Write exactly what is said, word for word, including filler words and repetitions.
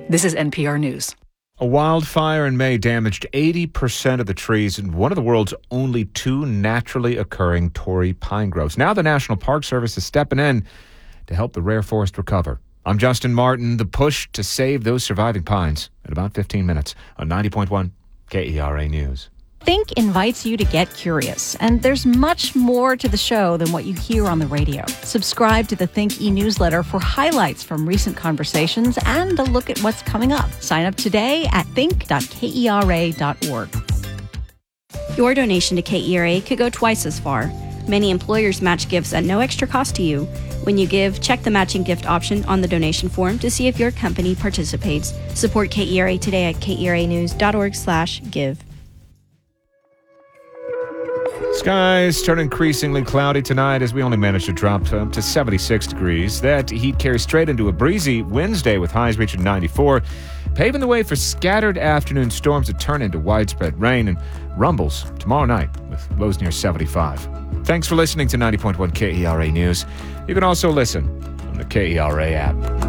This is N P R News. A wildfire in May damaged eighty percent of the trees in one of the world's only two naturally occurring Torrey pine groves. Now the National Park Service is stepping in to help the rare forest recover. I'm Justin Martin. The push to save those surviving pines in about fifteen minutes on ninety point one K E R A News. Think invites you to get curious, and there's much more to the show than what you hear on the radio. Subscribe to the Think e-newsletter for highlights from recent conversations and a look at what's coming up. Sign up today at think dot kera dot org. Your donation to K E R A could go twice as far. Many employers match gifts at no extra cost to you. When you give, check the matching gift option on the donation form to see if your company participates. Support K E R A today at kera dot org slash give. Skies turn increasingly cloudy tonight as we only managed to drop up to seventy-six degrees. That heat carries straight into a breezy Wednesday with highs reaching ninety-four, paving the way for scattered afternoon storms that turn into widespread rain and rumbles tomorrow night with lows near seventy-five. Thanks for listening to ninety point one K E R A News. You can also listen on the K E R A app.